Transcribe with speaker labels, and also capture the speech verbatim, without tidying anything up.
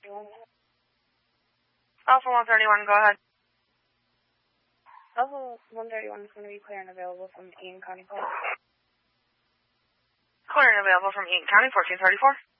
Speaker 1: Alpha one thirty-one, go ahead.
Speaker 2: Alpha one thirty-one is going to be clear and available from Eaton County Park.
Speaker 1: Clear and available from Eaton County, fourteen thirty-four.